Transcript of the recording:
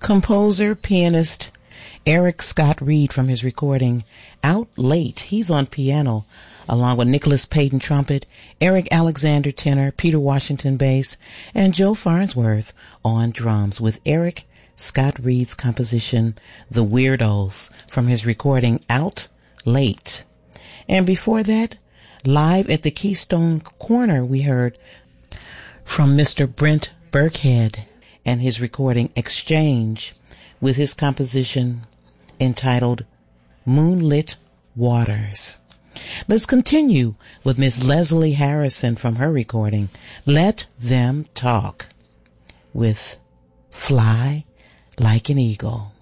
Composer, pianist Eric Scott Reed from his recording Out Late. He's on piano along with Nicholas Payton trumpet, Eric Alexander tenor, Peter Washington bass, and Joe Farnsworth on drums with Eric Scott Reed's composition The Weirdos from his recording Out Late. And before that, live at the Keystone Corner, we heard from Mr. Brent Burkhead and his recording Exchange with his composition entitled Moonlit Waters. Let's continue with Miss Leslie Harrison from her recording Let Them Talk with Fly Like an Eagle.